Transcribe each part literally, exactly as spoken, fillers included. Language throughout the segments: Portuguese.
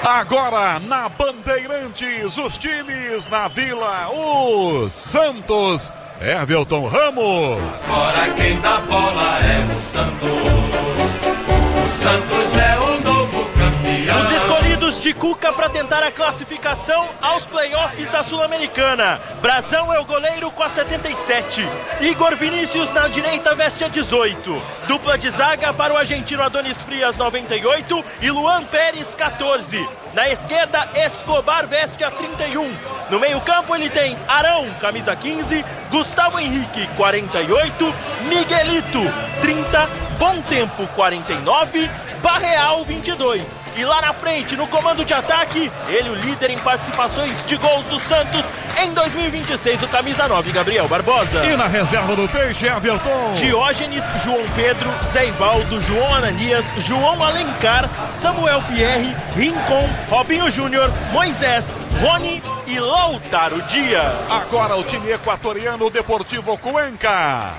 Agora na Bandeirantes, os times na Vila, o Santos, Everton Ramos. Agora quem dá bola é o Santos. O Santos é o novo campeão. Os escolhidos de Cuca para tentar a classificação aos playoffs da Sul-Americana. Brazão é o goleiro com a setenta e sete. Igor Vinícius na direita veste a dezoito. Dupla de zaga para o argentino Adonis Frias, noventa e oito, e Luan Pérez, catorze. Na esquerda, Escobar veste a trinta e um. No meio-campo ele tem Arão, camisa quinze, Gustavo Henrique, quarenta e oito, Miguelito, trinta, Bom Tempo, quarenta e nove, Barreal, vinte e dois. E lá na frente, no comando de ataque, ele o líder em participações de gols do Santos em dois mil e vinte e seis, o camisa nove, Gabriel Barbosa. E na reserva do Peixe, Everton. Diógenes, João Pedro, Zé Ivaldo, João Ananias, João Alencar, Samuel Pierre, Rincon, Robinho Júnior, Moisés, Rony e Lautaro Dias. Agora o time equatoriano, Deportivo Cuenca.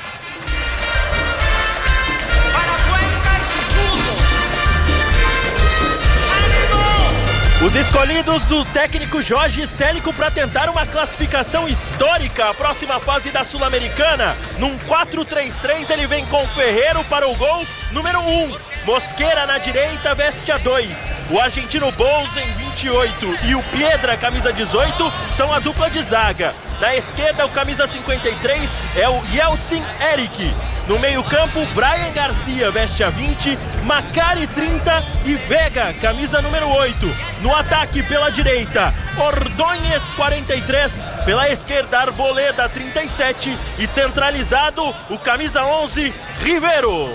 Os escolhidos do técnico Jorge Célico para tentar uma classificação histórica à próxima fase da Sul-Americana. Num quatro três três ele vem com Ferreiro para o gol número um. Mosqueira na direita veste a dois. O argentino Bolsen, vinte e oito, e o Piedra, camisa dezoito, são a dupla de zaga. Na esquerda, o camisa cinquenta e três é o Yeltsin Eric. No meio-campo, Brian Garcia veste a vinte, Macari trinta e Vega, camisa número oito. No ataque pela direita, Ordóñez quarenta e três, pela esquerda, Arboleda trinta e sete e centralizado, o camisa onze, Rivero.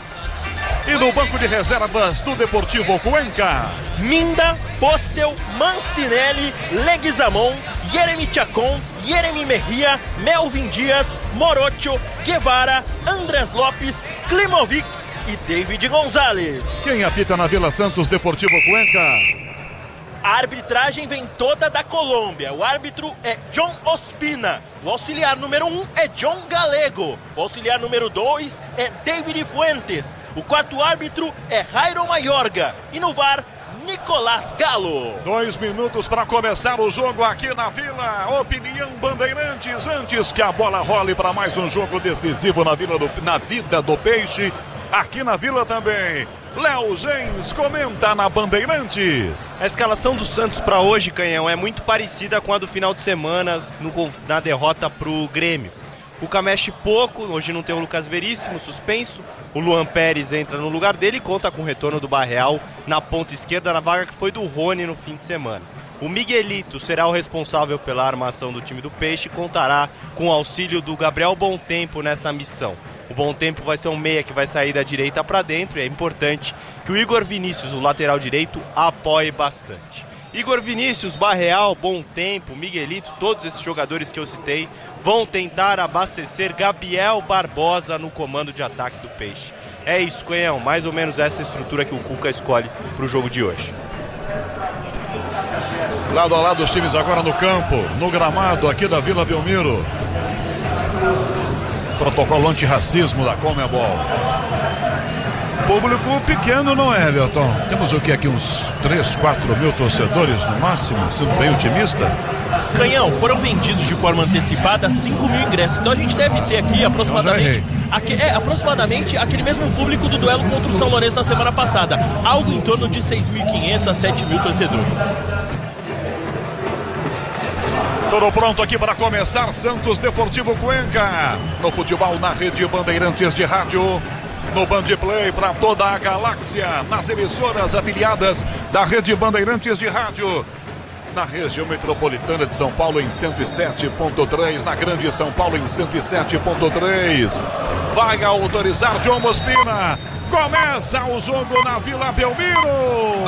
E no banco de reservas do Deportivo Cuenca, Minda, Postel, Mancinelli, Leguizamon, Yeremi Chacon, Yeremi Mejia, Melvin Dias, Morocho, Guevara, Andrés Lopes, Klimovics e David Gonzalez. Quem apita na Vila Santos, Deportivo Cuenca? A arbitragem vem toda da Colômbia. O árbitro é John Ospina. O auxiliar número um é John Galego. O auxiliar número dois é David Fuentes. O quarto árbitro é Jairo Mayorga. E no V A R, Nicolás Galo. Dois minutos para começar o jogo aqui na Vila. Opinião Bandeirantes, antes que a bola role para mais um jogo decisivo na, Vila do, na vida do Peixe. Aqui na Vila também. Léo Gens comenta na Bandeirantes. A escalação do Santos para hoje, Canhão, é muito parecida com a do final de semana no, na derrota pro Grêmio. O Cuca mexe pouco, hoje não tem o Lucas Veríssimo suspenso. O Luan Pérez entra no lugar dele e conta com o retorno do Barreal na ponta esquerda, na vaga que foi do Rony no fim de semana. O Miguelito será o responsável pela armação do time do Peixe e contará com o auxílio do Gabriel Bom Tempo nessa missão. O Bom Tempo vai ser um meia que vai sair da direita para dentro e é importante que o Igor Vinícius, o lateral direito, apoie bastante. Igor Vinícius, Barreal, Bom Tempo, Miguelito, todos esses jogadores que eu citei vão tentar abastecer Gabriel Barbosa no comando de ataque do Peixe. É isso, Coelhão, mais ou menos essa estrutura que o Cuca escolhe para o jogo de hoje. Lado a lado os times agora no campo, no gramado aqui da Vila Belmiro. Protocolo antirracismo da Conmebol. Público pequeno, não é, Everton? Temos o que aqui? Uns três, quatro mil torcedores no máximo, sendo bem otimista? Canhão, foram vendidos de forma antecipada cinco mil ingressos. Então a gente deve ter aqui aproximadamente, aqui, é, aproximadamente aquele mesmo público do duelo contra o São Lourenço na semana passada. Algo em torno de seis mil e quinhentos a sete mil torcedores. Tudo pronto aqui para começar, Santos Deportivo Cuenca. No futebol, na rede Bandeirantes de rádio, no Band Play para toda a galáxia, nas emissoras afiliadas da rede Bandeirantes de rádio. Na região metropolitana de São Paulo em cento e sete ponto três, na grande São Paulo em cento e sete ponto três. Vai autorizar John Ospina. Começa o jogo na Vila Belmiro.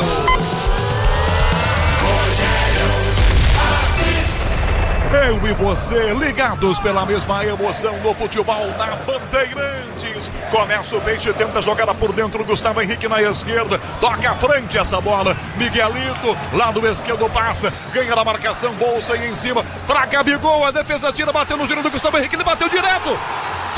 Eu e você ligados pela mesma emoção no futebol na Bandeirantes. Começa o Peixe, tenta a jogada por dentro, Gustavo Henrique na esquerda, toca à frente essa bola, Miguelito, lado esquerdo passa, ganha na marcação, Bolsa aí em cima, pra Gabigol, a defesa tira, bateu no giro do Gustavo Henrique, ele bateu direto,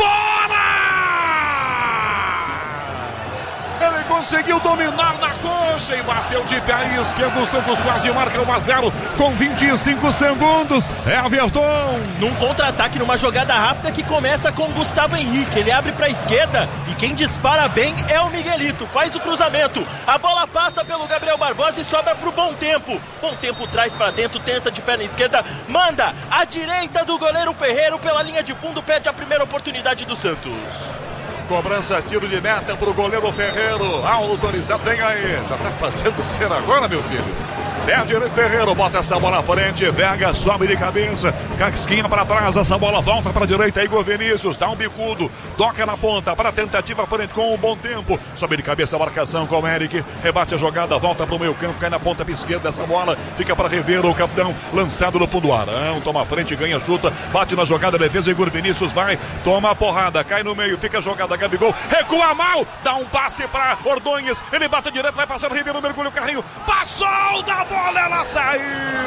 fora! Ele conseguiu dominar na cor. prancha e bateu de pé esquerdo. O Santos quase marca um a zero com vinte e cinco segundos. Everton. Num contra-ataque, numa jogada rápida que começa com Gustavo Henrique. Ele abre para a esquerda e quem dispara bem é o Miguelito. Faz o cruzamento. A bola passa pelo Gabriel Barbosa e sobra para o Bom Tempo. Bom Tempo traz para dentro, tenta de perna esquerda, manda à direita do goleiro Ferreiro pela linha de fundo, perde a primeira oportunidade do Santos. Cobrança, tiro de meta pro goleiro Ferreiro. Autorizado, vem aí. Já tá fazendo cera agora, meu filho. É direito Ferreiro, bota essa bola à frente, Vega sobe de cabeça, casquinha para trás, essa bola volta para a direita, Igor Vinícius, dá um bicudo, toca na ponta, para a tentativa à frente com um Bom Tempo, sobe de cabeça a marcação com o Eric, rebate a jogada, volta para o meio campo, cai na ponta esquerda, essa bola fica para rever o capitão, lançado no fundo, Arão, toma a frente, ganha, chuta, bate na jogada, defesa, Igor Vinícius vai, toma a porrada, cai no meio, fica a jogada, Gabigol, recua mal, dá um passe para Ordonhes, ele bate direto, vai passando, Ribeiro, mergulha o carrinho, passou da bola! Bola, ela saiu!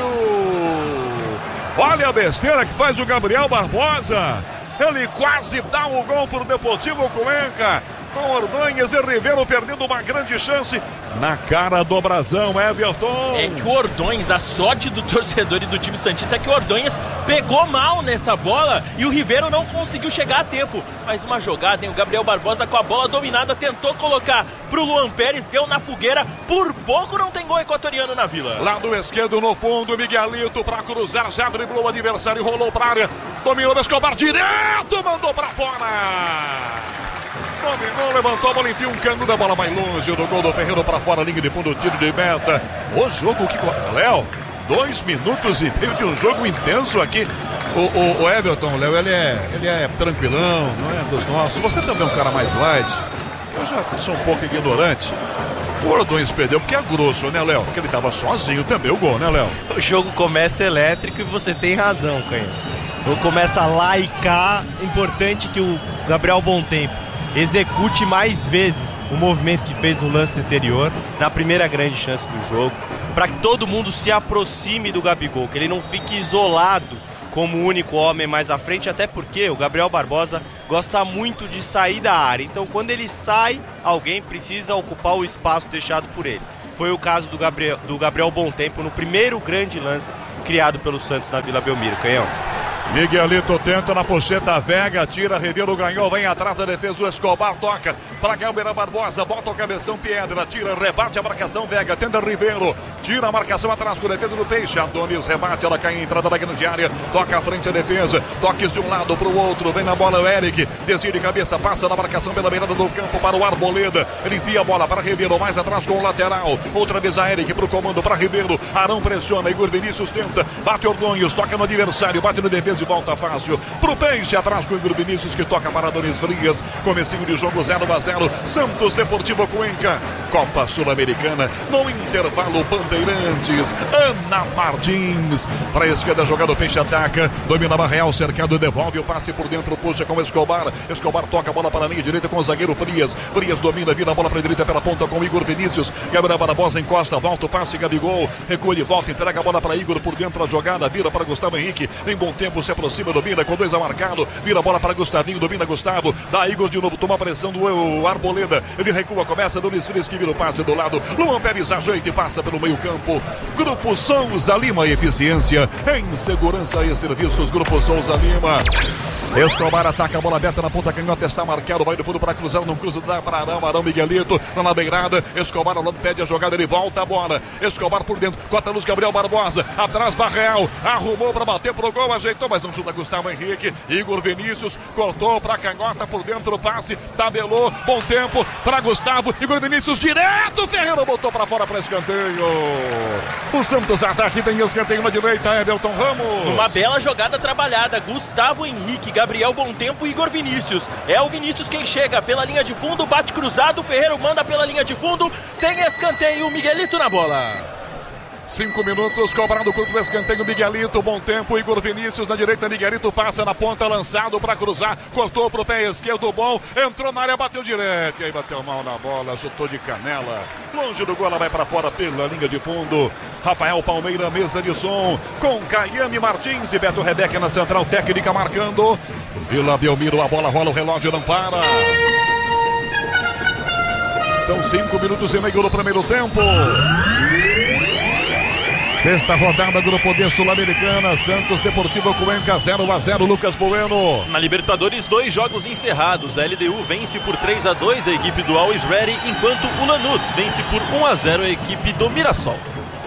Olha a besteira que faz o Gabriel Barbosa. Ele quase dá o gol para o Deportivo Cuenca. Com Ordonhes e Ribeiro perdendo uma grande chance na cara do Brasão, Everton. É que o Ordonhes, a sorte do torcedor e do time santista é que o Ordonhes pegou mal nessa bola e o Ribeiro não conseguiu chegar a tempo. Mais uma jogada, hein? O Gabriel Barbosa com a bola dominada tentou colocar pro Luan Pérez, deu na fogueira, por pouco não tem gol equatoriano na Vila. Lado esquerdo no fundo, Miguelito pra cruzar, já driblou o adversário, rolou pra área, dominou o Escobar direto, mandou pra fora. Dominou, levantou a bola, enfia um cano da bola mais longe do gol do Ferreiro para fora, linha de fundo, tiro de meta. O jogo que... Léo, dois minutos e meio de um jogo intenso aqui. O, o, o Everton, Léo, ele é, ele é tranquilão, não é dos nossos. Você também é um cara mais light. Eu já sou um pouco ignorante. O Ordonhes perdeu porque é grosso, né, Léo? Porque ele estava sozinho também, o gol, né, Léo? O jogo começa elétrico e você tem razão, Canha. O começa lá e cá. Importante que o Gabriel Bom Tempo execute mais vezes o movimento que fez no lance anterior, na primeira grande chance do jogo, para que todo mundo se aproxime do Gabigol, que ele não fique isolado como o único homem mais à frente, até porque o Gabriel Barbosa gosta muito de sair da área, então quando ele sai, alguém precisa ocupar o espaço deixado por ele. Foi o caso do Gabriel, do Gabriel Bom Tempo no primeiro grande lance criado pelo Santos na Vila Belmiro. Canhão. Miguelito tenta na pocheta, Vega, tira, Ribeiro ganhou, vem atrás da defesa, o Escobar toca para Gabriel Barbosa, bota o cabeção, Piedra, tira, rebate a marcação, Vega, tenta Ribeiro, tira a marcação atrás com a defesa do Peixe, Adonis rebate, ela cai em entrada da grande área, toca à frente a defesa, toques de um lado para o outro, vem na bola o Eric, desvia de cabeça, passa na marcação pela beirada do campo para o Arboleda, ele envia a bola para Ribeiro, mais atrás com o lateral, outra vez a Eric para o comando para Ribeiro, Arão pressiona, Igor Vinícius tenta, bate Ordonhes, toca no adversário, bate na defesa e volta fácil pro Peixe, atrás com o Igor Vinícius que toca para Adonis Frias, comecinho de jogo zero a zero, Santos Deportivo Cuenca, Copa Sul-Americana, no intervalo Bandeirantes, Ana Martins, para a esquerda jogada o Peixe ataca, domina a Real, cercado, devolve o passe por dentro, puxa com o Escobar, Escobar toca a bola para a linha direita com o zagueiro Frias, Frias domina, vira a bola para a direita pela ponta com o Igor Vinícius, Gabriel Barbosa encosta, volta o passe, Gabigol, recua de volta, entrega a bola para Igor por dentro, a jogada, vira para Gustavo Henrique, em Bom Tempo se aproxima, domina com dois a marcado, vira a bola para Gustavinho, domina Gustavo, dá Igor de novo, toma a pressão do Arboleda, ele recua, começa, Donis Frias que vira o passe do lado, Luan Pérez ajeita e passa pelo meio campo, Grupo Souza Lima, eficiência em segurança e serviços, Grupo Souza Lima. Escobar ataca a bola aberta na ponta canhota, está marcado, vai do fundo para cruzar, não cruza, dá para Arão, Arão Miguelito, tá na beirada, Escobar ao lado, pede a jogada, ele volta a bola, Escobar por dentro, cota luz, Gabriel Barbosa, atrás Barreal, arrumou para bater pro gol, ajeitou, mas não chuta Gustavo Henrique, Igor Vinícius, cortou para canhota por dentro, o passe, tabelou, Bom Tempo para Gustavo, Igor Vinícius direto, Ferreira botou para fora para escanteio, o Santos ataque, tem escanteio na direita, Everton Ramos. Uma bela jogada trabalhada, Gustavo Henrique, Gabriel Bom Tempo e Igor Vinícius. É o Vinícius quem chega pela linha de fundo, bate cruzado, Ferreira manda pela linha de fundo, tem escanteio, Miguelito na bola. Cinco minutos, cobrado contra o escanteio, Miguelito, Bom Tempo, Igor Vinícius na direita, Miguelito passa na ponta, lançado para cruzar, cortou pro pé esquerdo, bom, entrou na área, bateu direto, e aí bateu mal na bola, chutou de canela, longe do gol, ela vai para fora pela linha de fundo, Rafael Palmeira, mesa de som, com Caiane Martins e Beto Rebeca na central técnica marcando, Vila Belmiro, a bola rola, o relógio não para. São cinco minutos e meio no primeiro tempo. Sexta rodada, Grupo D Sul-Americana, Santos Deportivo Cuenca zero a zero, Lucas Bueno. Na Libertadores, dois jogos encerrados. A L D U vence por três a dois a equipe do Always Ready, enquanto o Lanús vence por um a zero a equipe do Mirassol.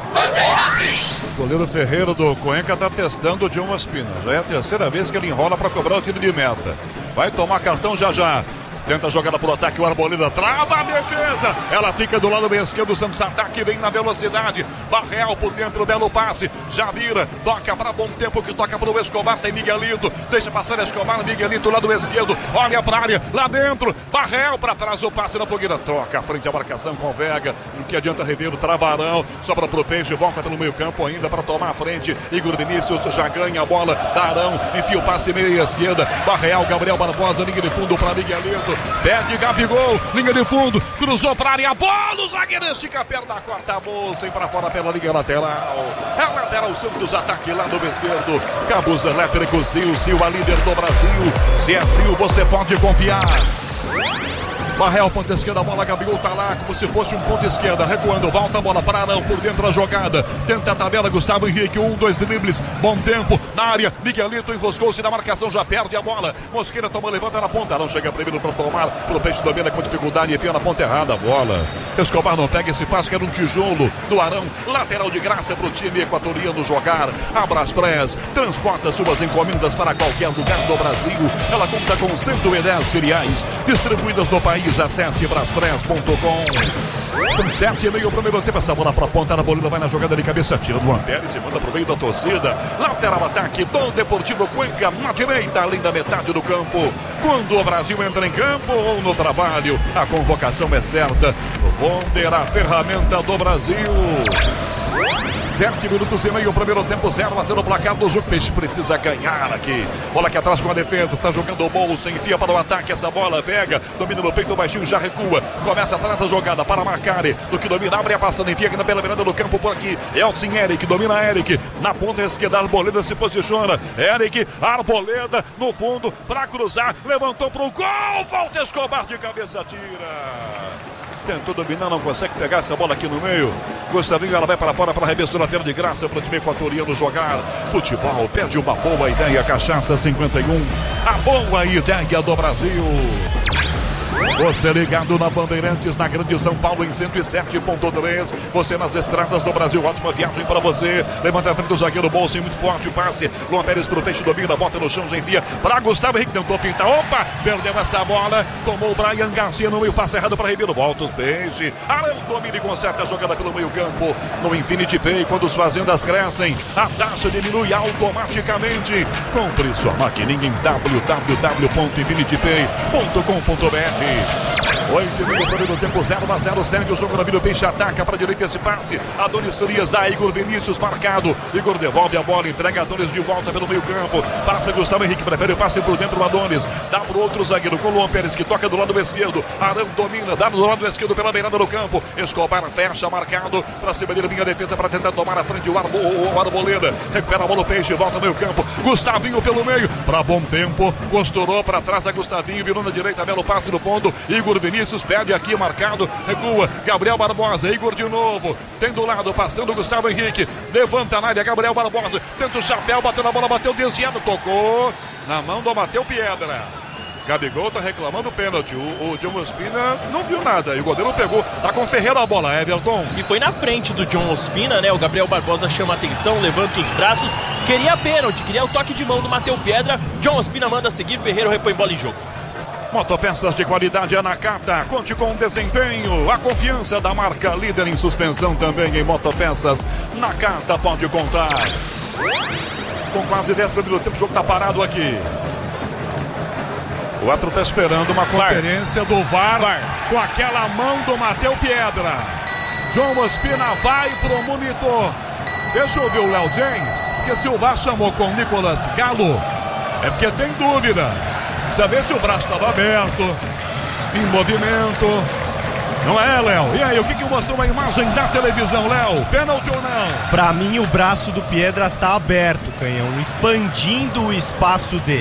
O goleiro Ferreira do Cuenca está testando o John Ospina. Já é a terceira vez que ele enrola para cobrar o tiro de meta. Vai tomar cartão já já. Tenta a jogada pro ataque, o Arboleda trava a defesa. Ela fica do lado esquerdo, o Santos ataque, vem na velocidade. Barreal por dentro, belo passe. Já vira, toca para bom tempo que toca pro Escobar, tem Miguelito. Deixa passar Escobar, Miguelito, lado esquerdo. Olha pra área, lá dentro. Barreal para trás, o passe na fogueira. Troca a frente a marcação com o Vega. O que adianta Ribeiro, Travarão. Sobra pro Peixe, volta pelo meio campo ainda para tomar a frente. Igor Vinícius já ganha a bola. Darão, enfia o passe meia esquerda. Barreal, Gabriel Barbosa, linha de fundo para Miguelito. Pede Gabigol, linha de fundo, cruzou para a área, bola, o zagueiro estica a perna, corta a bolsa e para fora pela linha lateral. É lateral, Santos ataque lá do esquerdo. Cabos elétricos, Sil, Sil, a líder do Brasil. Se é Sil, você pode confiar. Barreal, ponta esquerda, a bola, Gabigol tá lá como se fosse um ponto esquerda, recuando, volta a bola para Arão, por dentro da jogada, tenta a tabela, Gustavo Henrique, um, dois dribles, bom tempo, na área, Miguelito enroscou-se na marcação, já perde a bola, Mosqueira toma, levanta na ponta, Arão chega primeiro para tomar, pro Peixe domina com dificuldade, enfia na ponta errada a bola, Escobar não pega esse passe, que era um tijolo do Arão, lateral de graça pro time equatoriano jogar, a Braspress transporta suas encomendas para qualquer lugar do Brasil, ela conta com cento e dez filiais, distribuídas no país. Acesse braspress ponto com. São sete e meio o primeiro tempo. Essa bola para a ponta da Bolívia vai na jogada de cabeça. Tira do Ampérez e manda para o meio da torcida. Lateral ataque do Deportivo Cuenca na direita, além da metade do campo. Quando o Brasil entra em campo ou no trabalho, a convocação é certa. O Wonder, a ferramenta do Brasil. Sete minutos e meio, o primeiro tempo, zero a zero o placar do jogo. Peixe precisa ganhar aqui. Bola aqui atrás com a defesa, está jogando o bolso, enfia para o ataque, essa bola pega, domina no peito baixinho, já recua, começa atrás da jogada para Macari, do que domina, abre a passada, enfia aqui na pela beirada do campo por aqui, Elton Eric, domina Eric, na ponta esquerda, Arboleda se posiciona, Eric, Arboleda, no fundo, para cruzar, levantou para o gol, volta Escobar de cabeça, tira. Tentou dominar, não consegue pegar essa bola aqui no meio. Gustavinho, ela vai para fora para arremesso lateral de graça para o time equatoriano jogar. Futebol, pede uma boa ideia. Cachaça cinquenta e um, a boa ideia do Brasil. Você ligado na Bandeirantes, na Grande São Paulo em cento e sete ponto três. Você nas estradas do Brasil, ótima viagem para você. Levanta a frente do zagueiro, bolso muito forte, passe. Luan Pérez pro Peixe, domina, bota no chão, já enfia para Gustavo Henrique, tentou fintar. Opa, perdeu essa bola. Tomou o Brian Garcia no meio, passe errado para Ribeiro. Volta o Peixe. Arão domina e conserta a jogada pelo meio campo. No Infinity Pay, quando as fazendas crescem, a taxa diminui automaticamente. Compre sua maquininha em w w w ponto infinity pay ponto com ponto b r. oito minutos no primeiro tempo, zero a zero, segue o jogo na vida, o Peixe ataca para a direita esse passe, Adonis Frias dá Igor Vinícius marcado, Igor devolve a bola, entrega Adonis de volta pelo meio campo, passa Gustavo Henrique, prefere o passe por dentro do Adonis, dá para o outro zagueiro com o Luan Pérez que toca do lado esquerdo, Arão domina, dá do lado esquerdo pela beirada do campo, Escobar fecha marcado, para cima dele vinha a defesa para tentar tomar a frente o, Arbo, o Arboleda, recupera a bola o Peixe, volta no meio campo, Gustavinho pelo meio, para bom tempo, costurou para trás a Gustavinho, virou na direita, belo passe no ponto, Igor Vinícius perde aqui, marcado, recua, Gabriel Barbosa, Igor de novo, tem do lado, passando Gustavo Henrique, levanta na área, Gabriel Barbosa, tenta o chapéu, bateu na bola, bateu desviado, tocou na mão do Matheus Piedra. Gabigol tá reclamando o pênalti, o, o John Ospina não viu nada, e o goleiro pegou, tá com Ferreira a bola, Everton. E foi na frente do John Ospina, né, o Gabriel Barbosa chama a atenção, levanta os braços, queria pênalti, queria o toque de mão do Matheus Piedra, John Ospina manda seguir, Ferreira repõe bola em jogo. Motopeças de qualidade é na Nakata, conte com o desempenho, a confiança da marca líder em suspensão também em motopeças. Nakata pode contar. Com quase dez minutos do tempo, o jogo tá parado aqui. O Atro tá esperando uma conferência do V A R, V A R com aquela mão do Matheus Piedra. John Ospina vai pro monitor. Deixa eu ver o Léo James, porque se o V A R chamou com o Nicolas Galo, é porque tem dúvida. Precisa ver se o braço estava aberto, em movimento. Não é, Léo? E aí, o que, que mostrou a imagem da televisão, Léo? Pênalti ou não? Pra mim, o braço do Piedra tá aberto, Canhão, expandindo o espaço dele.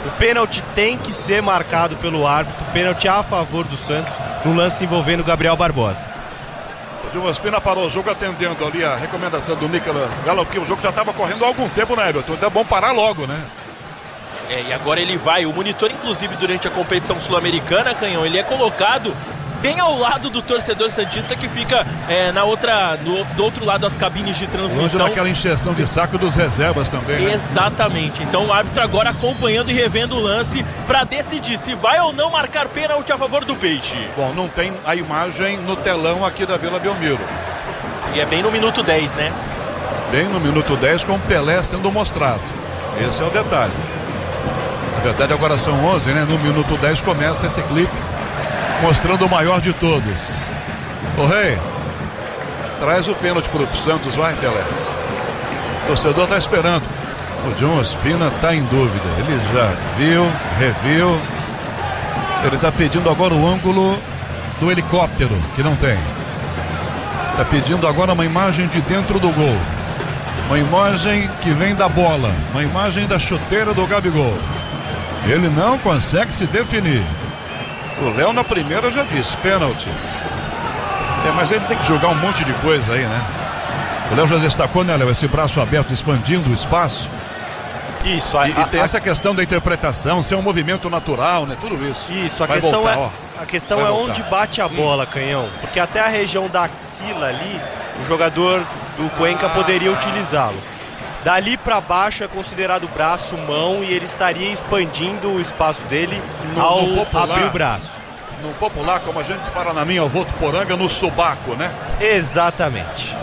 O pênalti tem que ser marcado pelo árbitro, pênalti a favor do Santos, no lance envolvendo o Gabriel Barbosa. O John Ospina parou o jogo atendendo ali a recomendação do Nicolas Galo, que o jogo já estava correndo há algum tempo, né, Everton? Então é bom parar logo, né? É, e agora ele vai, o monitor, inclusive, durante a competição sul-americana, Canhão, ele é colocado bem ao lado do torcedor santista que fica é, na outra, do, do outro lado das cabines de transmissão. Longe daquela encheção de saco dos reservas também, né? Exatamente. Então o árbitro agora acompanhando e revendo o lance para decidir se vai ou não marcar pênalti a favor do Peixe. Bom, não tem a imagem no telão aqui da Vila Belmiro. E é bem no minuto dez, né? Bem no minuto dez, com o Pelé sendo mostrado. Esse é o detalhe. Na verdade agora são onze, né? No minuto dez começa esse clipe mostrando o maior de todos. Ô Rei, traz o pênalti pro Santos, vai, Pelé. O torcedor tá esperando. O John Ospina tá em dúvida. Ele já viu, reviu. Ele tá pedindo agora o ângulo do helicóptero, que não tem. Tá pedindo agora uma imagem de dentro do gol. Uma imagem que vem da bola. Uma imagem da chuteira do Gabigol. Ele não consegue se definir. O Léo na primeira já disse, pênalti. É, mas ele tem que jogar um monte de coisa aí, né? O Léo já destacou, né, Léo, esse braço aberto expandindo o espaço. Isso. A, e, e tem a, essa questão da interpretação, ser um movimento natural, né? Tudo isso. Isso, a Vai questão voltar, é, ó. a questão Vai é voltar. onde bate a bola, Canhão. Porque até a região da axila ali, o jogador do Cuenca poderia utilizá-lo. Dali para baixo é considerado braço, mão, e ele estaria expandindo o espaço dele No- ao no popular. abrir o braço. No popular, como a gente fala na minha, eu vou poranga no subaco, né? Exatamente.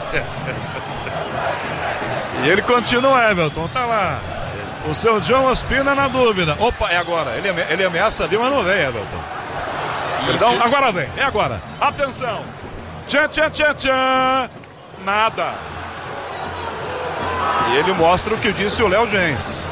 E ele continua, Everton, tá lá. O seu John Ospina na dúvida. Opa, é agora. Ele, ame- ele ameaça ali, mas não vem, Everton. Perdão, agora vem, é agora. Atenção. Tchan, tchan, tchan, tchan. Nada. E ele mostra o que disse o Léo Gens.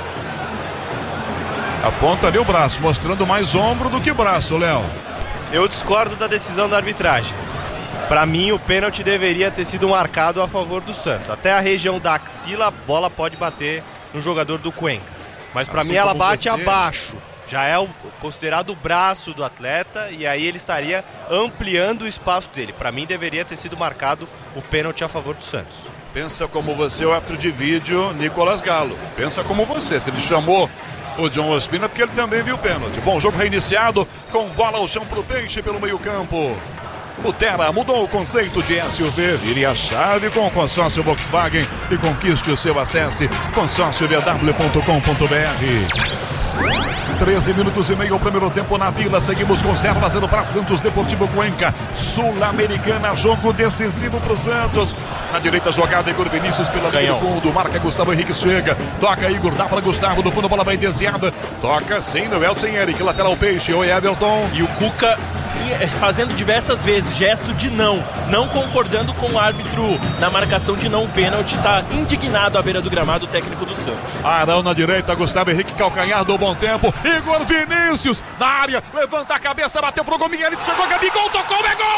Aponta ali o braço, mostrando mais ombro do que braço, Léo. Eu discordo da decisão da arbitragem. Para mim, o pênalti deveria ter sido marcado a favor do Santos. Até a região da axila, a bola pode bater no jogador do Cuenca. Mas para Assim mim, ela como bate você. abaixo. Já é o, considerado o braço do atleta e aí ele estaria ampliando o espaço dele. Para mim, deveria ter sido marcado o pênalti a favor do Santos. Pensa como você, o árbitro de vídeo, Nicolas Galo. Pensa como você. Se ele chamou o John Ospina, porque ele também viu o pênalti. Bom, jogo reiniciado com bola ao chão pro Peixe pelo meio campo. O Terra mudou o conceito de S U V. Vire a chave com o consórcio Volkswagen e conquiste o seu acesso. consórcio v w ponto com ponto b r. treze minutos e meio, o primeiro tempo na Vila. Seguimos com zero a zero para Santos Deportivo Cuenca. Sul-Americana, jogo decisivo para o Santos. Na direita, jogada Igor Vinícius pela linha do fundo. Marca Gustavo Henrique, chega. Toca Igor, dá para Gustavo. Do fundo, a bola vai desviada. Toca sim no Elton Eric. Lateral Peixe. Oi, Everton. E o Cuca fazendo diversas vezes gesto de não, não concordando com o árbitro na marcação de não pênalti, está indignado à beira do gramado o técnico do Santos. Arão na direita, Gustavo Henrique, calcanhar do bom tempo. Igor Vinícius na área, levanta a cabeça, bateu pro gol, Miguel, chegou, Gabigol, tocou, é gol!